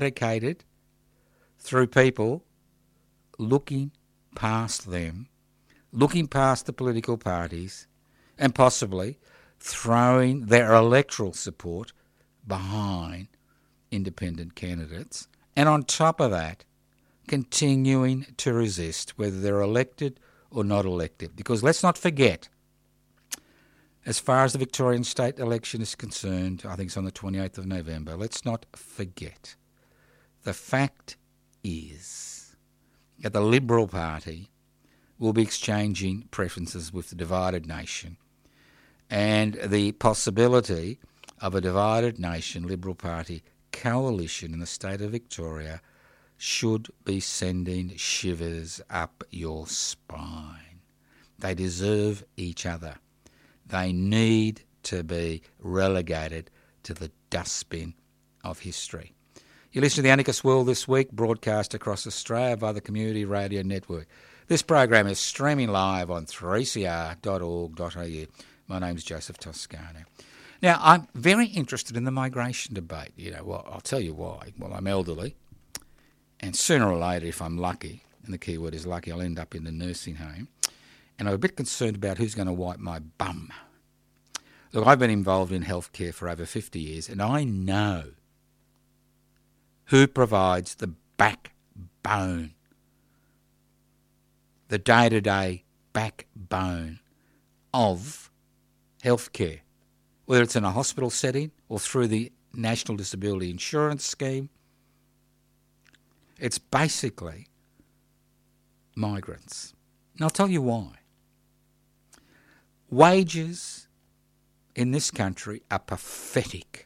eradicated through people looking past them, looking past the political parties, and possibly throwing their electoral support behind independent candidates, and on top of that, continuing to resist whether they're elected or not elected. Because let's not forget, as far as the Victorian state election is concerned, I think it's on the 28th of November, let's not forget, the fact is that the Liberal Party will be exchanging preferences with the divided nation, and the possibility of a divided nation Liberal Party coalition in the state of Victoria should be sending shivers up your spine. They deserve each other. They need to be relegated to the dustbin of history. You listen to the Anarchist World this week, broadcast across Australia via the Community Radio Network. This program is streaming live on 3cr.org.au. My name's Joseph Toscano. Now, I'm very interested in the migration debate. Well, I'll tell you why. Well, I'm elderly, and sooner or later, if I'm lucky, and the key word is lucky, I'll end up in the nursing home, and I'm a bit concerned about who's going to wipe my bum. Look, I've been involved in healthcare for over 50 years, and I know who provides the backbone, the day-to-day backbone of healthcare, whether it's in a hospital setting or through the National Disability Insurance Scheme. It's basically migrants. And I'll tell you why. Wages in this country are pathetic.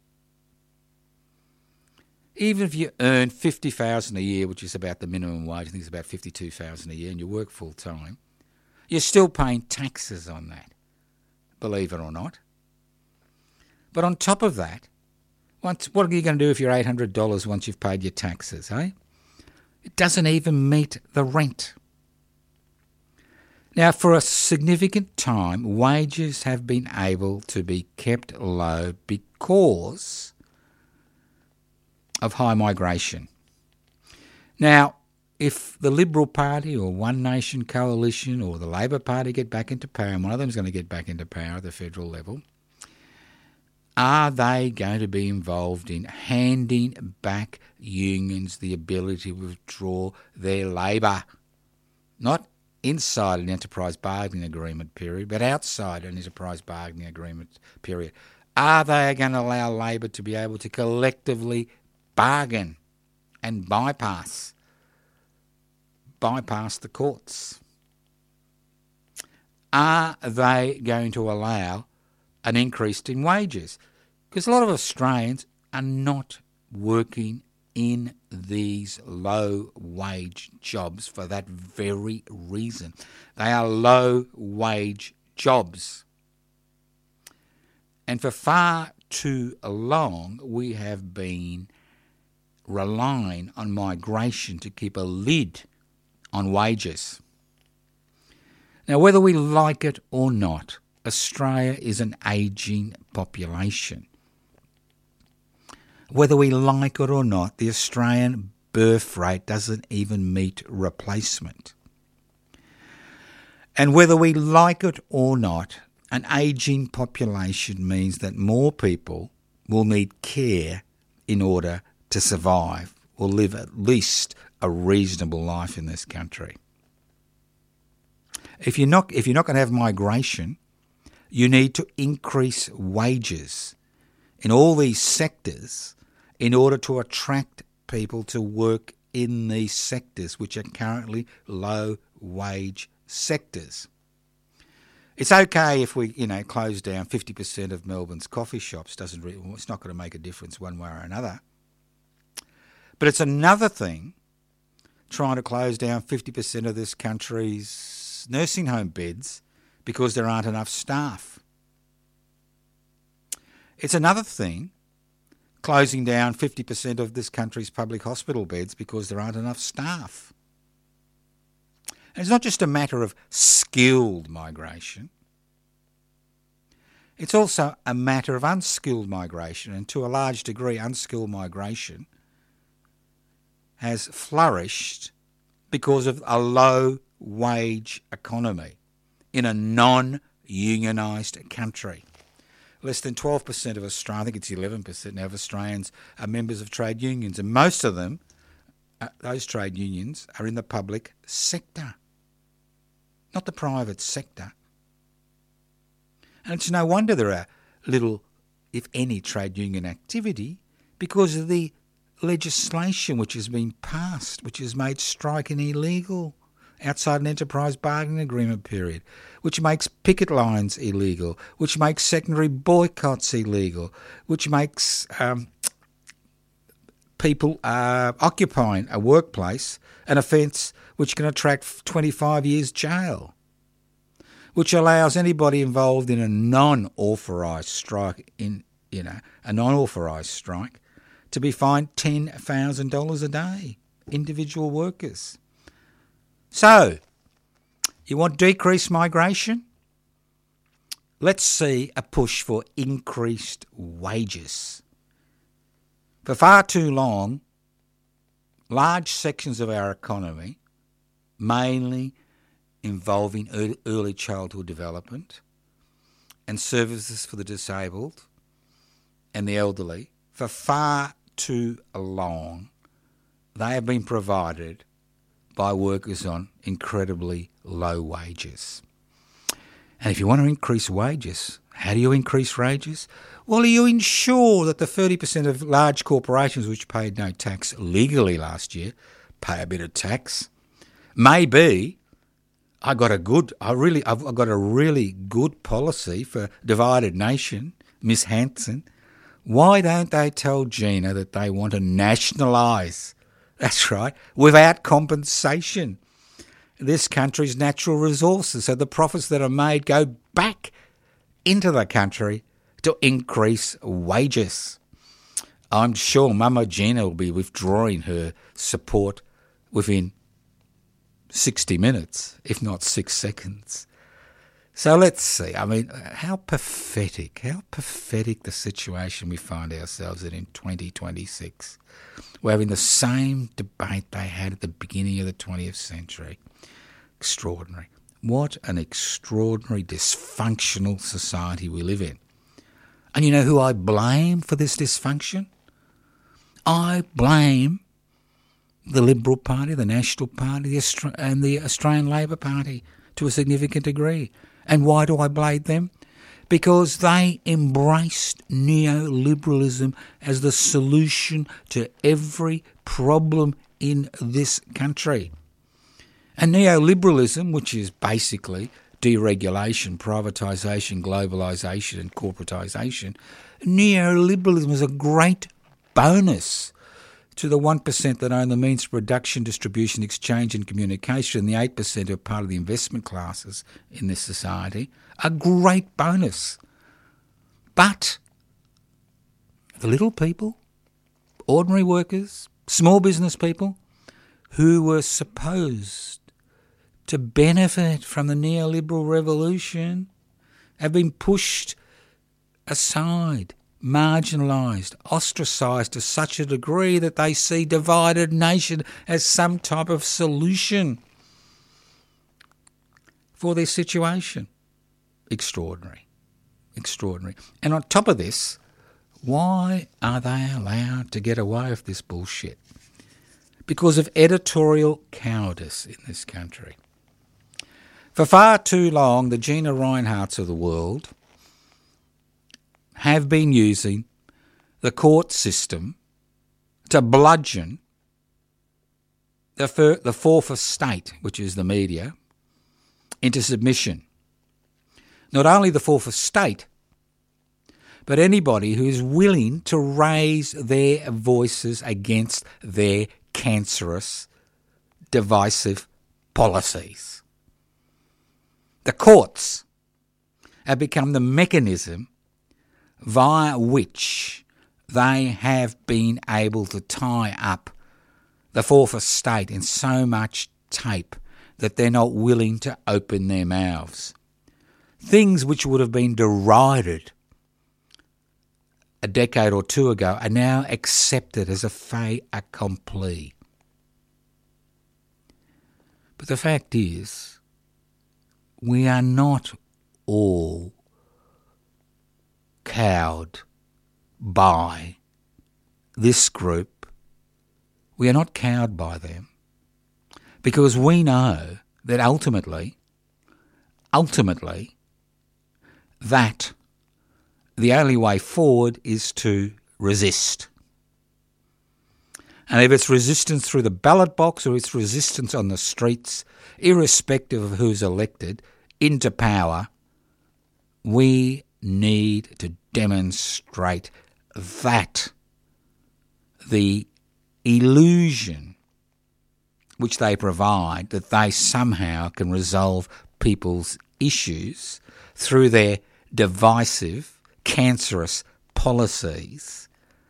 Even if you earn $50,000 a year, which is about the minimum wage, I think it's about $52,000 a year, and you work full time, you're still paying taxes on that, believe it or not. But on top of that, what are you going to do if you're $800 once you've paid your taxes, eh? It doesn't even meet the rent. Now, for a significant time, wages have been able to be kept low because of high migration. Now, if the Liberal Party or One Nation Coalition or the Labor Party get back into power, and one of them is going to get back into power at the federal level, are they going to be involved in handing back unions the ability to withdraw their labour? Not inside an enterprise bargaining agreement period, but outside an enterprise bargaining agreement period. Are they going to allow Labor to be able to collectively bargain and bypass the courts? Are they going to allow an increase in wages? Because a lot of Australians are not working in these low-wage jobs for that very reason. They are low-wage jobs. And for far too long, we have been relying on migration to keep a lid on wages. Now, whether we like it or not, Australia is an ageing population. Whether we like it or not, the Australian birth rate doesn't even meet replacement. And whether we like it or not, an ageing population means that more people will need care in order to survive or live at least a reasonable life in this country. If you're not going to have migration, you need to increase wages in all these sectors in order to attract people to work in these sectors, which are currently low-wage sectors. It's okay if we, close down 50% of Melbourne's coffee shops. It's not going to make a difference one way or another. But it's another thing trying to close down 50% of this country's nursing home beds because there aren't enough staff. It's another thing closing down 50% of this country's public hospital beds because there aren't enough staff. And it's not just a matter of skilled migration. It's also a matter of unskilled migration, and to a large degree unskilled migration has flourished because of a low-wage economy in a non-unionised country. Less than 12% of Australians, I think it's 11% now of Australians, are members of trade unions, and most of them, those trade unions, are in the public sector, not the private sector. And it's no wonder there are little, if any, trade union activity because of the legislation which has been passed, which has made striking illegal outside an enterprise bargaining agreement period, which makes picket lines illegal, which makes secondary boycotts illegal, which makes people occupying a workplace an offence which can attract 25 years jail, which allows anybody involved in a non-authorised strike, to be fined $10,000 a day, individual workers. So, you want decreased migration? Let's see a push for increased wages. For far too long, large sections of our economy, mainly involving early childhood development and services for the disabled and the elderly, for far too long, they have been provided by workers on incredibly low wages. And if you want to increase wages, how do you increase wages? Well, you ensure that the 30% of large corporations which paid no tax legally last year pay a bit of tax. Maybe I've got a really good policy for divided nation, Miss Hanson. Why don't they tell Gina that they want to nationalise? That's right, without compensation, this country's natural resources, so the profits that are made go back into the country to increase wages. I'm sure Mama Gina will be withdrawing her support within 60 minutes, if not 6 seconds. So let's see. I mean, how pathetic the situation we find ourselves in 2026. We're having the same debate they had at the beginning of the 20th century. Extraordinary. What an extraordinary, dysfunctional society we live in. And you know who I blame for this dysfunction? I blame the Liberal Party, the National Party, and the Australian Labor Party to a significant degree. And why do I blame them? Because they embraced neoliberalism as the solution to every problem in this country. And neoliberalism, which is basically deregulation, privatisation, globalisation and corporatisation, neoliberalism is a great bonus to the 1% that own the means of production, distribution, exchange and communication, and the 8% who are part of the investment classes in this society, a great bonus. But the little people, ordinary workers, small business people, who were supposed to benefit from the neoliberal revolution, have been pushed aside, marginalised, ostracised to such a degree that they see divided nation as some type of solution for their situation. Extraordinary. And on top of this, why are they allowed to get away with this bullshit? Because of editorial cowardice in this country. For far too long, the Gina Rineharts of the world have been using the court system to bludgeon the fourth estate, which is the media, into submission. Not only the fourth estate, but anybody who is willing to raise their voices against their cancerous, divisive policies. The courts have become the mechanism via which they have been able to tie up the fourth estate in so much tape that they're not willing to open their mouths. Things which would have been derided a decade or two ago are now accepted as a fait accompli. But the fact is, we are not all cowed by this group. We are not cowed by them because we know that ultimately, that the only way forward is to resist. And if it's resistance through the ballot box or it's resistance on the streets, irrespective of who's elected into power, we need to demonstrate that the illusion which they provide, that they somehow can resolve people's issues through their divisive, cancerous policies,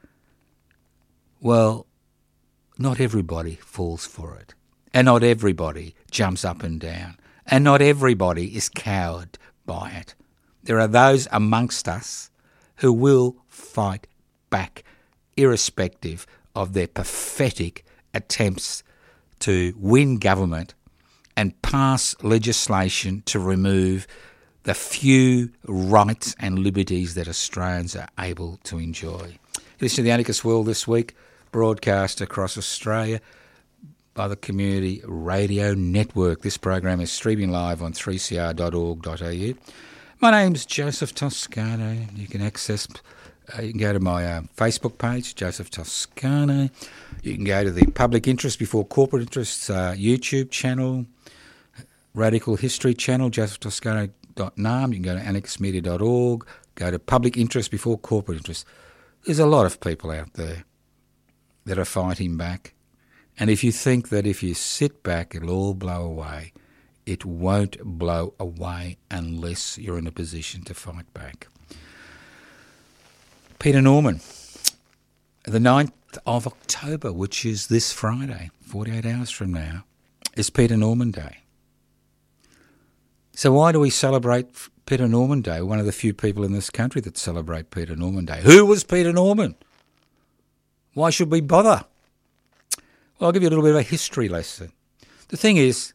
well, not everybody falls for it. And not everybody jumps up and down. And not everybody is cowed by it. There are those amongst us who will fight back, irrespective of their pathetic attempts to win government and pass legislation to remove the few rights and liberties that Australians are able to enjoy. Listen to the Anarchist World this week, broadcast across Australia by the Community Radio Network. This program is streaming live on 3cr.org.au. My name's Joseph Toscano. You can you can go to my Facebook page, Joseph Toscano. You can go to the Public Interest Before Corporate Interests YouTube channel, Radical History channel, josephtoscano.num. You can go to anarchistmedia.org, go to Public Interest Before Corporate Interests. There's a lot of people out there that are fighting back. And if you think that if you sit back it'll all blow away, it won't blow away unless you're in a position to fight back. Peter Norman, the 9th of October, which is this Friday, 48 hours from now, is Peter Norman Day. So why do we celebrate Peter Norman Day? One of the few people in this country that celebrate Peter Norman Day. Who was Peter Norman? Why should we bother? Well, I'll give you a little bit of a history lesson. The thing is,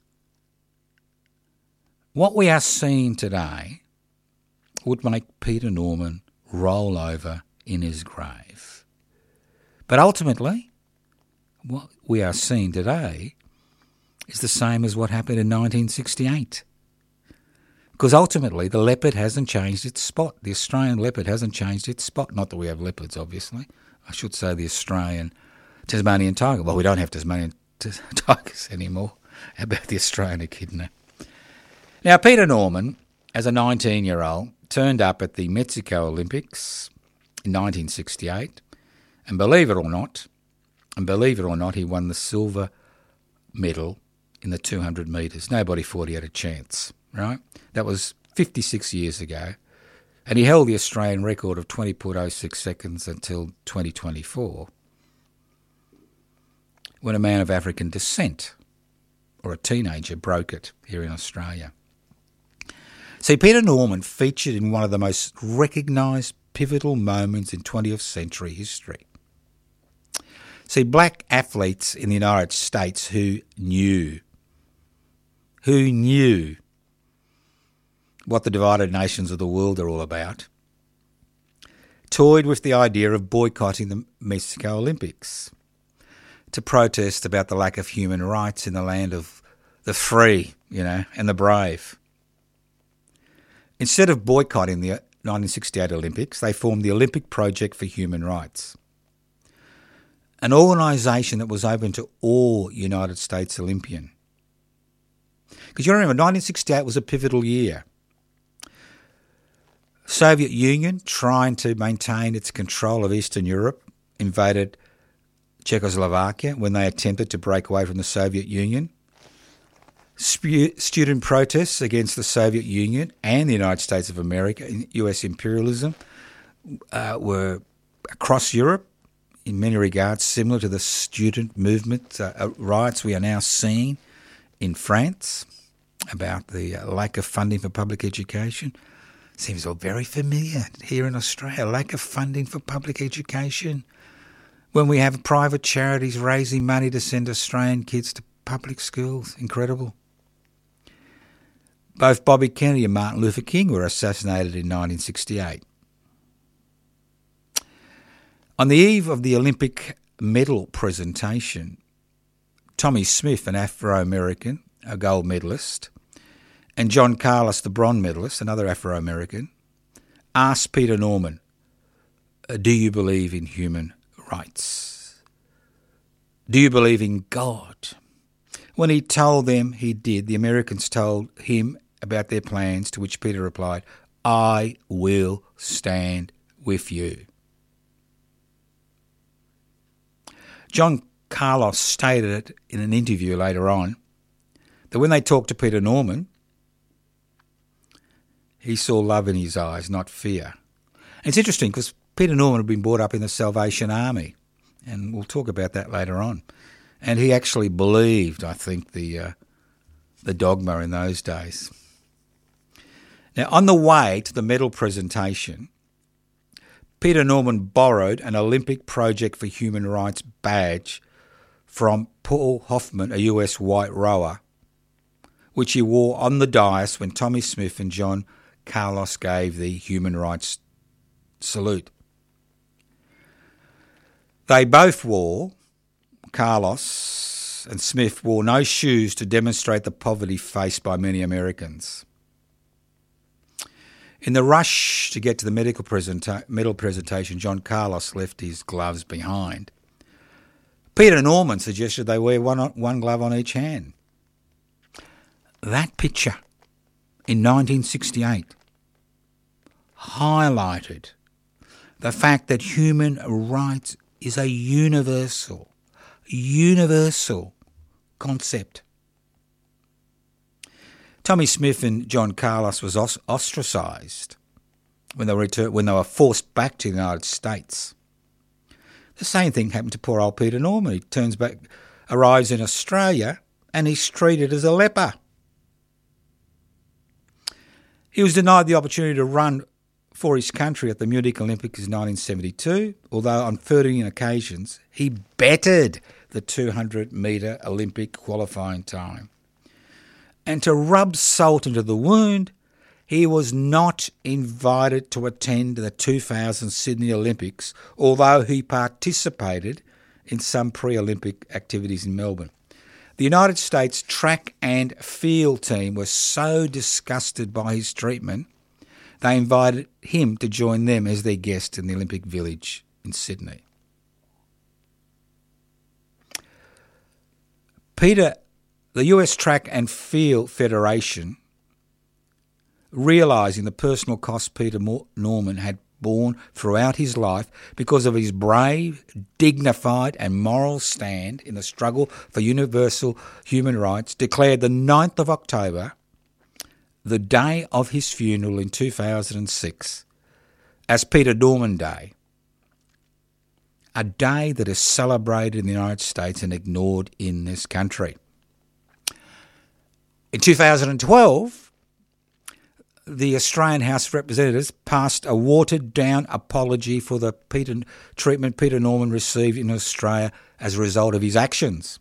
what we are seeing today would make Peter Norman roll over in his grave. But ultimately, what we are seeing today is the same as what happened in 1968. Because ultimately, the leopard hasn't changed its spot. The Australian leopard hasn't changed its spot. Not that we have leopards, obviously. I should say the Australian Tasmanian tiger. Well, we don't have Tasmanian tigers anymore. How about the Australian echidna? Now, Peter Norman, as a 19-year-old, turned up at the Mexico Olympics in 1968, and believe it or not, he won the silver medal in the 200 metres. Nobody thought he had a chance, right? That was 56 years ago, and he held the Australian record of 20.06 seconds until 2024, when a man of African descent, or a teenager, broke it here in Australia. See, Peter Norman featured in one of the most recognised pivotal moments in 20th century history. See, black athletes in the United States who knew what the divided nations of the world are all about, toyed with the idea of boycotting the Mexico Olympics to protest about the lack of human rights in the land of the free, and the brave. Instead of boycotting the 1968 Olympics, they formed the Olympic Project for Human Rights, an organisation that was open to all United States Olympian. Because you remember, 1968 was a pivotal year. Soviet Union, trying to maintain its control of Eastern Europe, invaded Czechoslovakia when they attempted to break away from the Soviet Union. Student protests against the Soviet Union and the United States of America, US imperialism, were across Europe, in many regards similar to the student movement riots we are now seeing in France about the lack of funding for public education. Seems all very familiar here in Australia, lack of funding for public education, when we have private charities raising money to send Australian kids to public schools. Incredible. Both Bobby Kennedy and Martin Luther King were assassinated in 1968. On the eve of the Olympic medal presentation, Tommy Smith, an Afro-American, a gold medalist, and John Carlos, the bronze medalist, another Afro-American, asked Peter Norman, "Do you believe in human rights? Do you believe in God?" When he told them he did, the Americans told him about their plans, to which Peter replied, "I will stand with you." John Carlos stated in an interview later on that when they talked to Peter Norman, he saw love in his eyes, not fear. And it's interesting because Peter Norman had been brought up in the Salvation Army, and we'll talk about that later on. And he actually believed, I think, the dogma in those days. Now, on the way to the medal presentation, Peter Norman borrowed an Olympic Project for Human Rights badge from Paul Hoffman, a US white rower, which he wore on the dais when Tommy Smith and John Carlos gave the human rights salute. They both wore, Carlos and Smith wore no shoes to demonstrate the poverty faced by many Americans. In the rush to get to the medal presentation, John Carlos left his gloves behind. Peter Norman suggested they wear one glove on each hand. That picture in 1968 highlighted the fact that human rights is a universal concept. Tommy Smith and John Carlos was ostracised when they were forced back to the United States. The same thing happened to poor old Peter Norman. He arrives in Australia, and he's treated as a leper. He was denied the opportunity to run for his country at the Munich Olympics in 1972, although on 13 occasions he bettered the 200-metre Olympic qualifying time. And to rub salt into the wound, he was not invited to attend the 2000 Sydney Olympics, although he participated in some pre-Olympic activities in Melbourne. The United States track and field team were so disgusted by his treatment, they invited him to join them as their guest in the Olympic Village in Sydney. The US Track and Field Federation, realising the personal cost Peter Norman had borne throughout his life because of his brave, dignified and moral stand in the struggle for universal human rights, declared the 9th of October, the day of his funeral in 2006, as Peter Norman Day, a day that is celebrated in the United States and ignored in this country. In 2012, the Australian House of Representatives passed a watered-down apology for the treatment Peter Norman received in Australia as a result of his actions.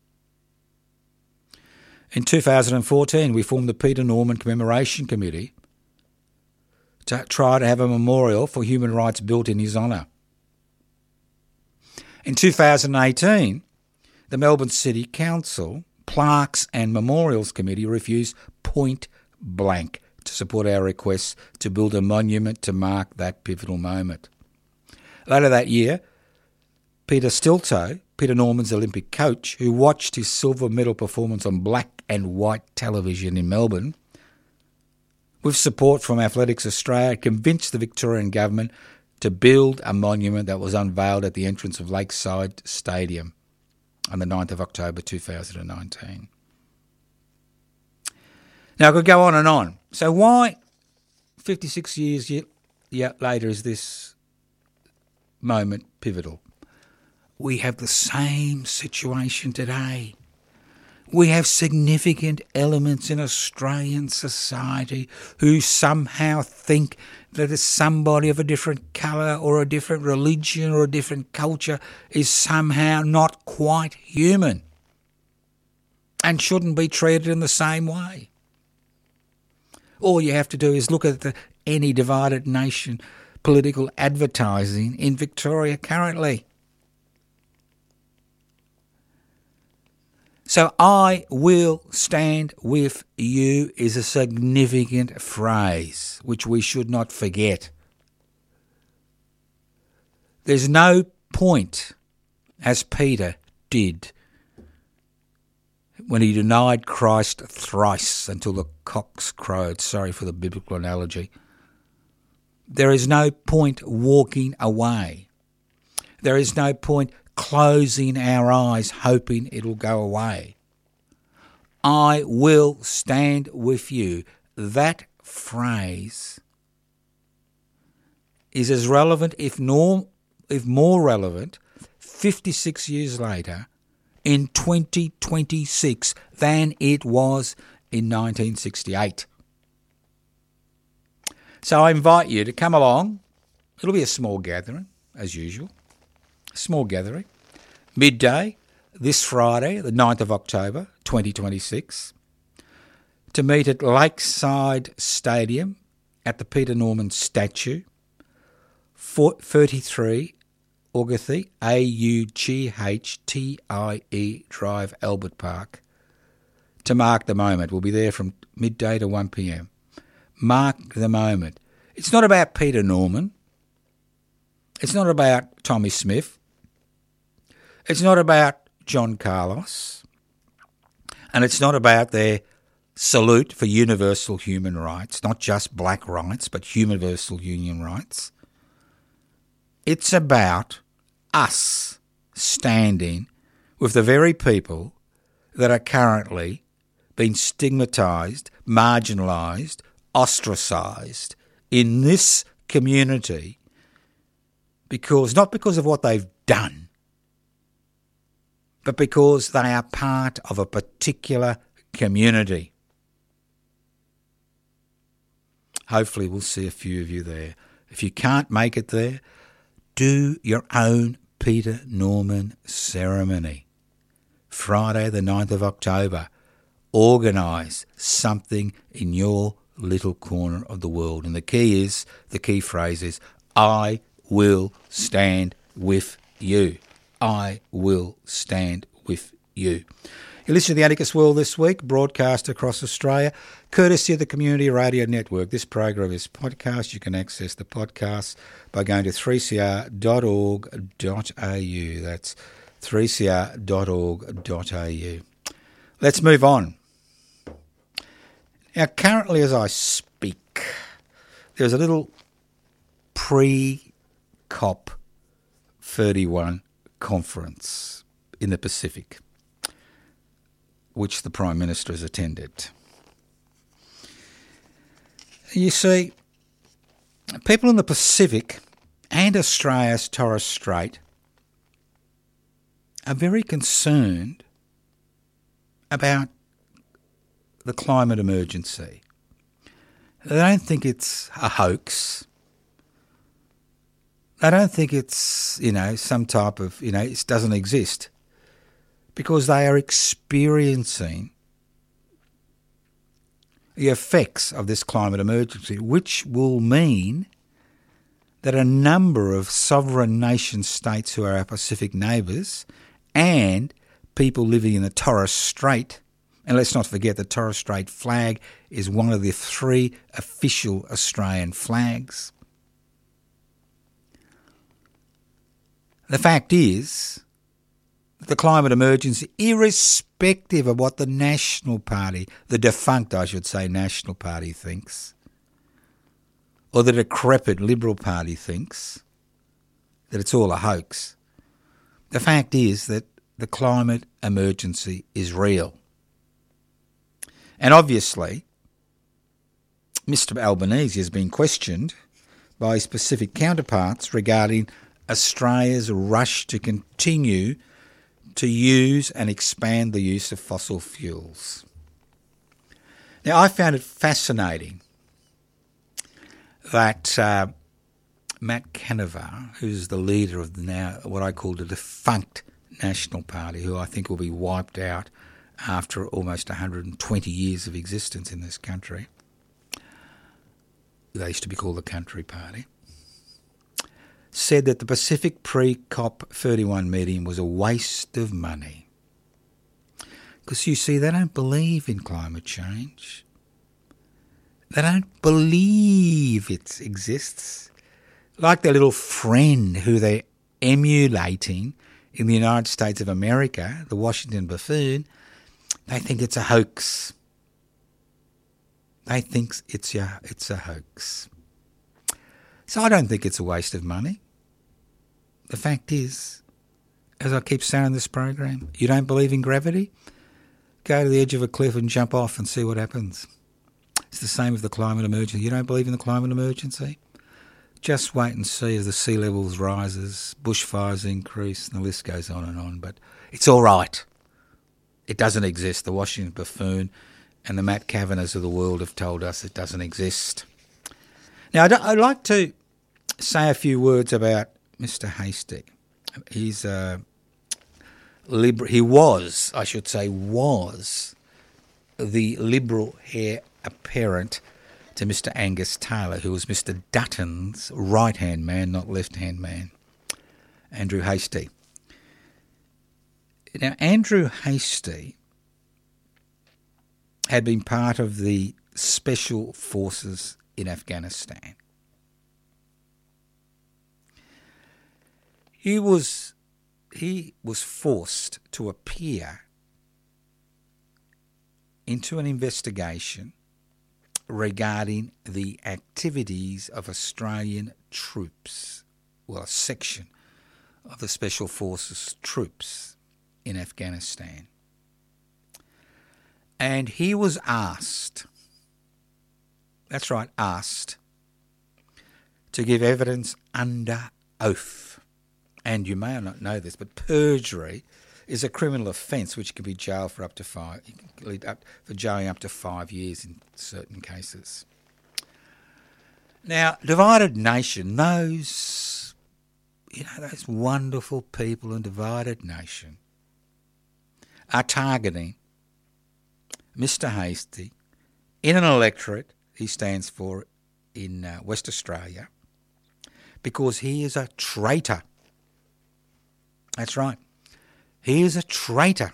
In 2014, we formed the Peter Norman Commemoration Committee to try to have a memorial for human rights built in his honour. In 2018, the Melbourne City Council Plaques and Memorials Committee refused point blank to support our request to build a monument to mark that pivotal moment. Later that year, Peter Stilto, Peter Norman's Olympic coach, who watched his silver medal performance on black and white television in Melbourne, with support from Athletics Australia, convinced the Victorian government to build a monument that was unveiled at the entrance of Lakeside Stadium on the 9th of October 2019. Now, I could go on and on. So why, 56 years later, is this moment pivotal? We have the same situation today. We have significant elements in Australian society who somehow think that somebody of a different colour or a different religion or a different culture is somehow not quite human and shouldn't be treated in the same way. All you have to do is look at the Any Divided Nation political advertising in Victoria currently. So I will stand with you is a significant phrase which we should not forget. There's no point, as Peter did when he denied Christ thrice until the cocks crowed. Sorry for the biblical analogy. There is no point walking away. There is no point closing our eyes hoping it'll go away. I will stand with you. That phrase is as relevant, if more relevant, 56 years later in 2026 than it was in 1968. So I invite you to come along. It'll be a small gathering, as usual. Small gathering, midday, this Friday, the 9th of October, 2026, to meet at Lakeside Stadium at the Peter Norman statue, 33 Auguthie, Aughtie Drive, Albert Park, to mark the moment. We'll be there from midday to 1 p.m. Mark the moment. It's not about Peter Norman. It's not about Tommy Smith. It's not about John Carlos, and it's not about their salute for universal human rights, not just black rights, but universal human rights. It's about us standing with the very people that are currently being stigmatised, marginalised, ostracised in this community not because of what they've done, but because they are part of a particular community. Hopefully we'll see a few of you there. If you can't make it there, do your own Peter Norman ceremony. Friday the 9th of October. Organise something in your little corner of the world. And the key phrase is, I will stand with you. I will stand with you. You listen to The Anarchist World this week, broadcast across Australia, courtesy of the Community Radio Network. This program is podcast. You can access the podcast by going to 3cr.org.au. That's 3cr.org.au. Let's move on. Now, currently as I speak, there's a little pre-COP 31 conference in the Pacific, which the Prime Minister has attended. You see, people in the Pacific and Australia's Torres Strait are very concerned about the climate emergency. They don't think it's a hoax. They don't think it's, some type of, it doesn't exist, because they are experiencing the effects of this climate emergency, which will mean that a number of sovereign nation states who are our Pacific neighbours and people living in the Torres Strait, and let's not forget the Torres Strait flag is one of the 3 official Australian flags. The fact is that the climate emergency, irrespective of what the National Party, the defunct, I should say, National Party thinks, or the decrepit Liberal Party thinks, that it's all a hoax. The fact is that the climate emergency is real. And obviously, Mr Albanese has been questioned by his Pacific counterparts regarding Australia's rush to continue to use and expand the use of fossil fuels. Now, I found it fascinating that Matt Canavar, who's the leader of now what I call the defunct National Party, who I think will be wiped out after almost 120 years of existence in this country, they used to be called the Country Party, said that the Pacific pre-COP31 meeting was a waste of money. Because you see, they don't believe in climate change. They don't believe it exists. Like their little friend who they're emulating in the United States of America, the Washington buffoon, they think it's a hoax. They think it's a hoax. So I don't think it's a waste of money. The fact is, as I keep saying in this program, you don't believe in gravity? Go to the edge of a cliff and jump off and see what happens. It's the same with the climate emergency. You don't believe in the climate emergency? Just wait and see as the sea levels rises, bushfires increase, and the list goes on and on. But it's all right. It doesn't exist. The Washington buffoon and the Matt Kavanaghs of the world have told us it doesn't exist. Now, I'd like to say a few words about Mr. Hastie. He's was the Liberal heir apparent to Mr. Angus Taylor, who was Mr. Dutton's right-hand man, not left-hand man, Andrew Hastie. Now, Andrew Hastie had been part of the special forces in Afghanistan. He was forced to appear into an investigation regarding the activities of Australian troops, well, a section of the Special Forces troops in Afghanistan. And he was asked, that's right, asked, to give evidence under oath. And you may not know this, but perjury is a criminal offence which can be jailed for up to 5 years in certain cases. Now, Divided Nation, those wonderful people in Divided Nation are targeting Mr. Hastie in an electorate he stands for in West Australia because he is a traitor. That's right. He is a traitor.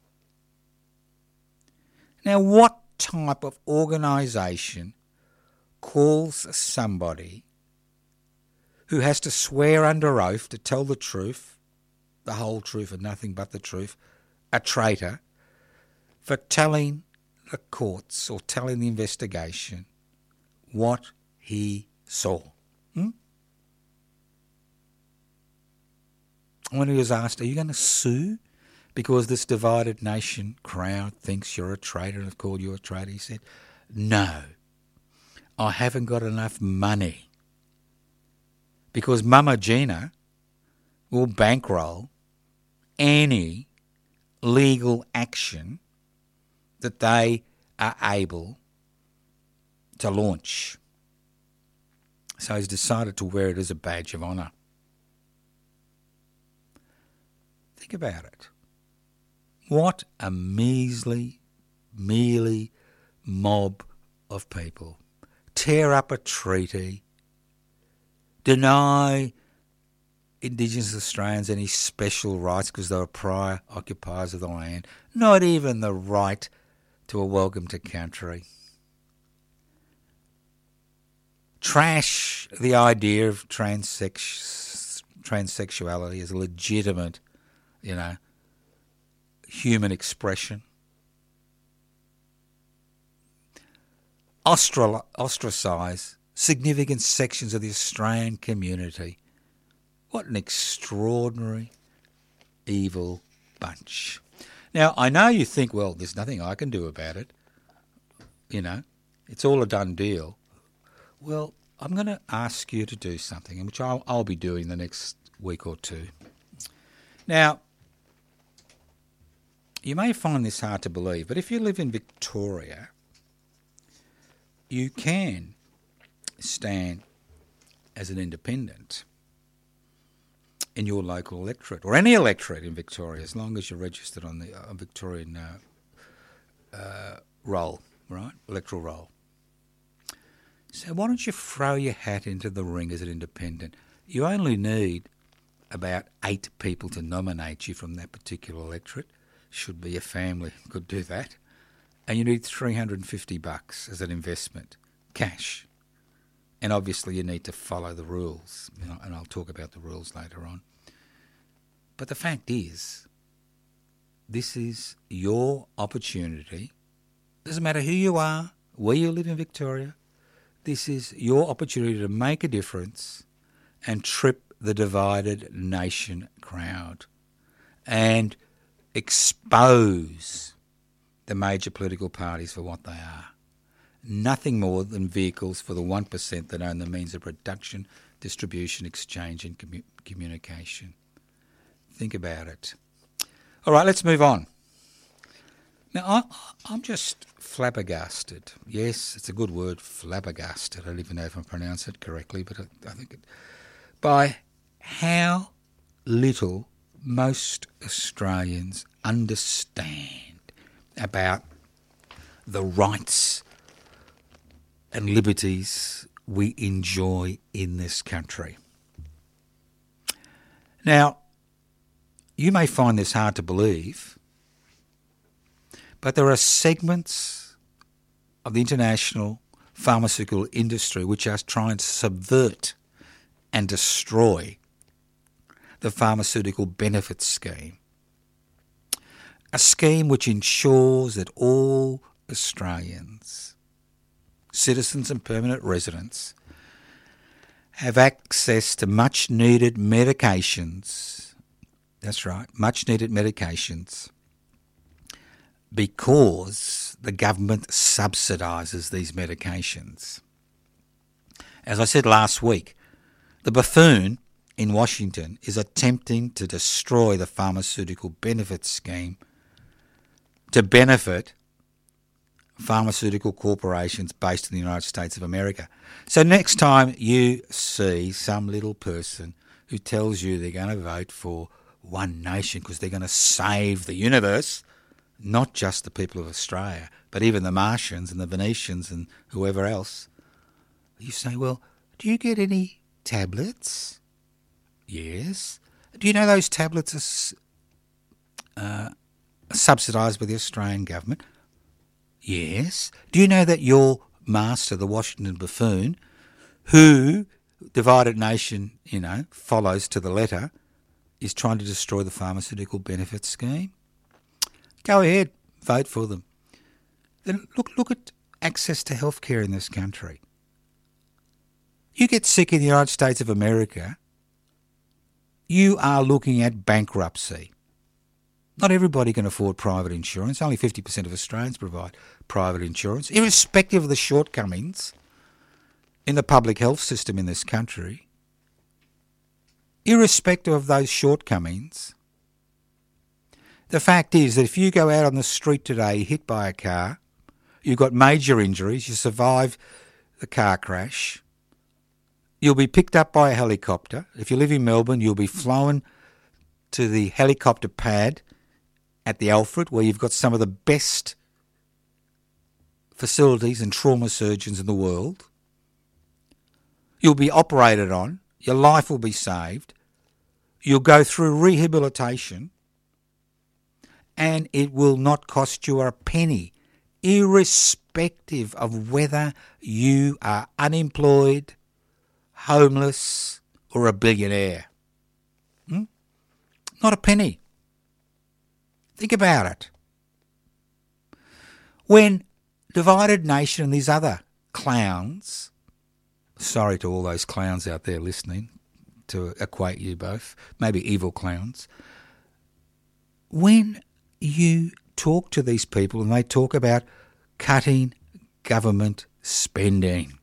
Now, what type of organisation calls somebody who has to swear under oath to tell the truth, the whole truth and nothing but the truth, a traitor, for telling the courts or telling the investigation what he saw? When he was asked, are you going to sue because this Divided Nation crowd thinks you're a traitor and have called you a traitor? He said, no, I haven't got enough money because Mama Gina will bankroll any legal action that they are able to launch. So he's decided to wear it as a badge of honour. Think about it. What a measly mob of people. Tear up a treaty, deny Indigenous Australians any special rights because they were prior occupiers of the land, not even the right to a welcome to country. Trash the idea of transsexuality as a legitimate, human expression. Ostracise significant sections of the Australian community. What an extraordinary, evil bunch. Now, I know you think, well, there's nothing I can do about it. It's all a done deal. Well, I'm going to ask you to do something, which I'll be doing the next week or two. Now, you may find this hard to believe, but if you live in Victoria, you can stand as an independent in your local electorate, or any electorate in Victoria, as long as you're registered on the Victorian roll, right? Electoral roll. So why don't you throw your hat into the ring as an independent? You only need about 8 people to nominate you from that particular electorate. Should be a family could do that. And you need $350 as an investment, cash. And obviously you need to follow the rules, and I'll talk about the rules later on. But the fact is, this is your opportunity. Doesn't matter who you are, where you live in Victoria, this is your opportunity to make a difference and trip the divided nation crowd and expose the major political parties for what they are. Nothing more than vehicles for the 1% that own the means of production, distribution, exchange and communication. Think about it. All right, let's move on. Now, I'm just flabbergasted. Yes, it's a good word, flabbergasted. I don't even know if I pronounce it correctly, but I think it... by how little most Australians understand about the rights and liberties we enjoy in this country. Now, you may find this hard to believe, but there are segments of the international pharmaceutical industry which are trying to subvert and destroy the pharmaceutical benefits scheme. A scheme which ensures that all Australians, citizens and permanent residents, have access to much needed medications. That's right, much needed medications, because the government subsidises these medications. As I said last week, the buffoon in Washington is attempting to destroy the pharmaceutical benefits scheme to benefit pharmaceutical corporations based in the United States of America. So next time you see some little person who tells you they're going to vote for One Nation because they're going to save the universe, not just the people of Australia, but even the Martians and the Venetians and whoever else, you say, well, do you get any tablets? Yes. Do you know those tablets are subsidised by the Australian government? Yes. Do you know that your master, the Washington buffoon, who divided nation, follows to the letter, is trying to destroy the pharmaceutical benefits scheme? Go ahead, vote for them. Then look at access to healthcare in this country. You get sick in the United States of America, you are looking at bankruptcy. Not everybody can afford private insurance. Only 50% of Australians provide private insurance, irrespective of the shortcomings in the public health system in this country. Irrespective of those shortcomings, the fact is that if you go out on the street today, hit by a car, you've got major injuries, you survive the car crash, you'll be picked up by a helicopter. If you live in Melbourne, you'll be flown to the helicopter pad at the Alfred, where you've got some of the best facilities and trauma surgeons in the world. You'll be operated on. Your life will be saved. You'll go through rehabilitation, and it will not cost you a penny, irrespective of whether you are unemployed, homeless, or a billionaire. Not a penny. Think about it. When Divided Nation and these other clowns, sorry to all those clowns out there listening, to equate you both, maybe evil clowns, when you talk to these people and they talk about cutting government spending,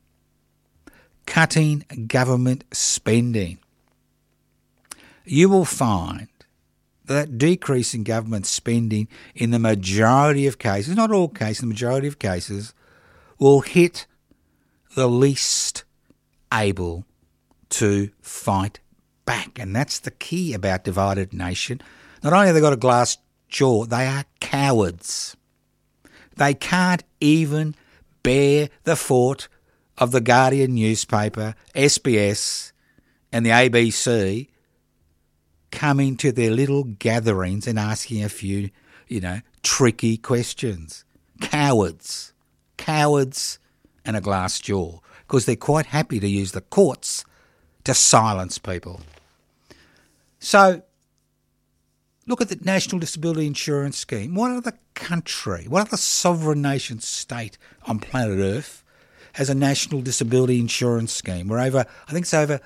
you will find that decrease in government spending in the majority of cases, not all cases, the majority of cases, will hit the least able to fight back. And that's the key about Divided Nation. Not only have they got a glass jaw, they are cowards. They can't even bear the thought of the Guardian newspaper, SBS and the ABC coming to their little gatherings and asking a few, tricky questions. Cowards and a glass jaw, because they're quite happy to use the courts to silence people. So, look at the National Disability Insurance Scheme. What other country, what other sovereign nation state on planet Earth has a National Disability Insurance Scheme where I think it's over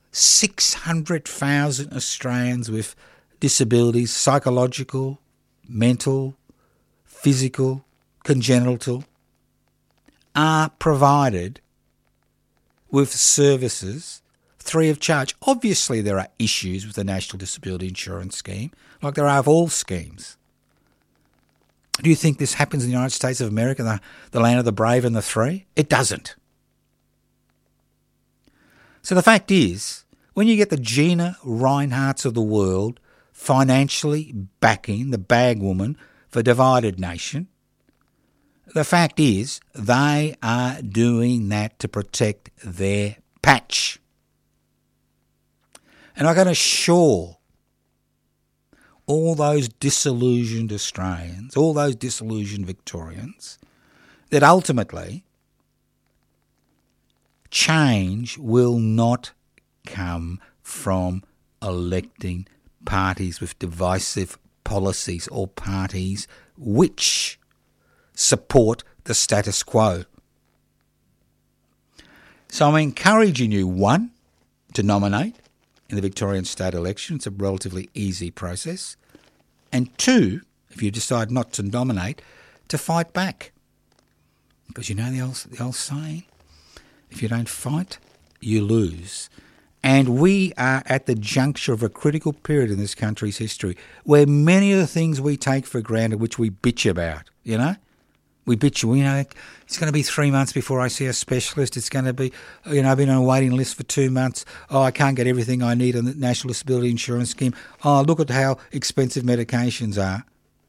600,000 Australians with disabilities, psychological, mental, physical, congenital, are provided with services free of charge. Obviously, there are issues with the National Disability Insurance Scheme, like there are of all schemes. Do you think this happens in the United States of America, the land of the brave and the free? It doesn't. So the fact is, when you get the Gina Rineharts of the world financially backing the bagwoman for Divided Nation, the fact is they are doing that to protect their patch. And I can assure all those disillusioned Australians, all those disillusioned Victorians, that ultimately change will not come from electing parties with divisive policies or parties which support the status quo. So I'm encouraging you, one, to nominate in the Victorian state election. It's a relatively easy process. And two, if you decide not to nominate, to fight back. Because you know the old saying, if you don't fight, you lose. And we are at the juncture of a critical period in this country's history where many of the things we take for granted, which we bitch about, we bitch, it's going to be 3 months before I see a specialist. It's going to be, I've been on a waiting list for 2 months. Oh, I can't get everything I need on the National Disability Insurance Scheme. Oh, look at how expensive medications are.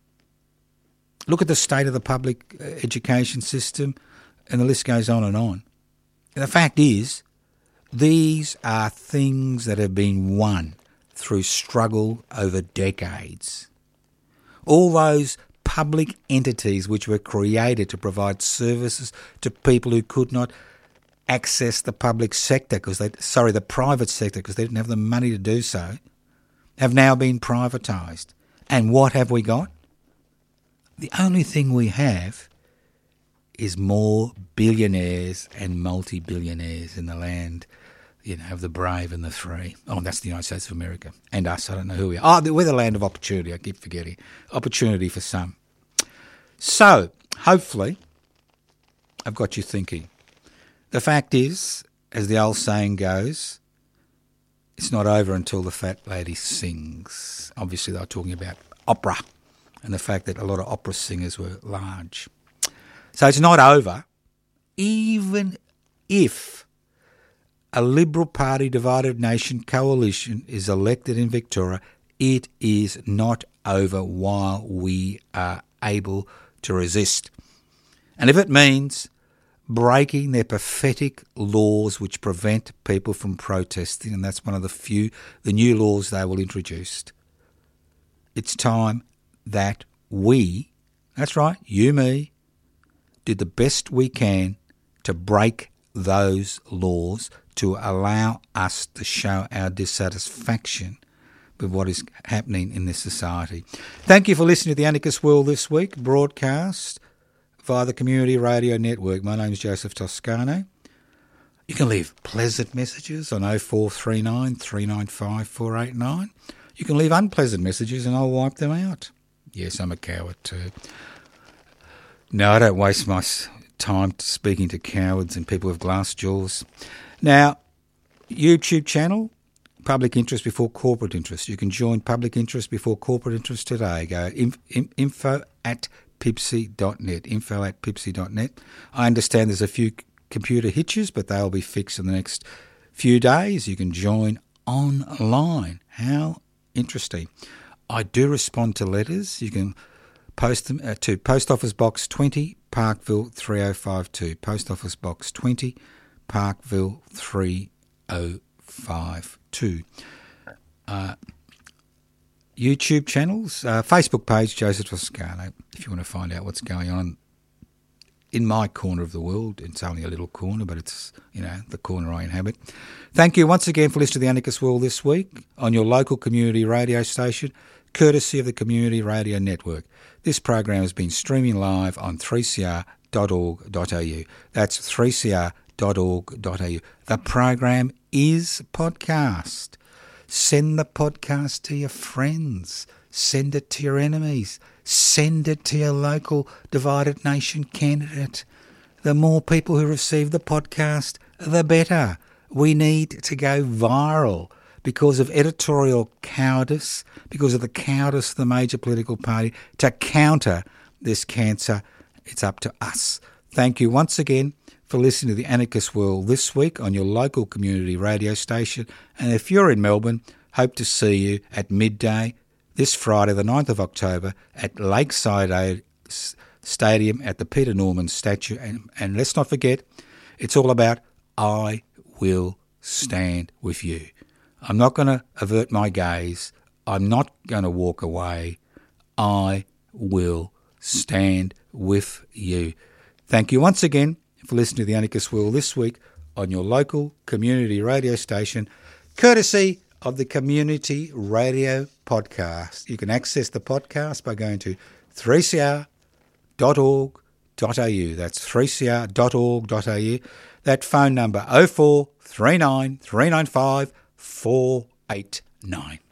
Look at the state of the public education system, and the list goes on and on. And the fact is, these are things that have been won through struggle over decades. All those public entities which were created to provide services to people who could not access the public sector the private sector because they didn't have the money to do so, have now been privatised. And what have we got? The only thing we have is more billionaires and multi-billionaires in the land, of the brave and the free. Oh, that's the United States of America. And us, I don't know who we are. Oh, we're the land of opportunity, I keep forgetting. Opportunity for some. So, hopefully, I've got you thinking. The fact is, as the old saying goes, it's not over until the fat lady sings. Obviously, they were talking about opera and the fact that a lot of opera singers were large. So it's not over, even if a Liberal Party Divided Nation coalition is elected in Victoria, it is not over while we are able to resist. And if it means breaking their pathetic laws which prevent people from protesting, and that's one of the new laws they will introduce, it's time that we, that's right, you, me, did the best we can to break those laws to allow us to show our dissatisfaction with what is happening in this society. Thank you for listening to The Anarchist World this week, broadcast via the Community Radio Network. My name is Joseph Toscano. You can leave pleasant messages on 0439 395 489. You can leave unpleasant messages and I'll wipe them out. Yes, I'm a coward too. No, I don't waste my time speaking to cowards and people with glass jaws. Now, YouTube channel, Public Interest Before Corporate Interest. You can join Public Interest Before Corporate Interest today. Go info@pipsy.net, info@pipsy.net. I understand there's a few computer hitches, but they'll be fixed in the next few days. You can join online. How interesting. I do respond to letters. You can post them to Post Office Box 20, Parkville 3052. Post Office Box 20, Parkville 3052. YouTube channels, Facebook page, Joseph Toscano, if you want to find out what's going on in my corner of the world. It's only a little corner, but it's, the corner I inhabit. Thank you once again for listening to The Anarchist World this week on your local community radio station, courtesy of the Community Radio Network. This program has been streaming live on 3cr.org.au. That's 3cr.org.au. The program is podcast. Send the podcast to your friends. Send it to your enemies. Send it to your local divided nation candidate. The more people who receive the podcast, the better. We need to go viral because of editorial cowardice, because of the cowardice of the major political party to counter this cancer. It's up to us. Thank you once again for listening to The Anarchist World this week on your local community radio station. And if you're in Melbourne, hope to see you at midday this Friday, the 9th of October, at Lakeside Stadium at the Peter Norman statue. And let's not forget, it's all about I will stand with you. I'm not going to avert my gaze. I'm not going to walk away. I will stand with you. Thank you once again for listening to The Anarchist World this week on your local community radio station, courtesy of the Community Radio Podcast. You can access the podcast by going to 3cr.org.au. That's 3cr.org.au. That phone number 0439 395 489.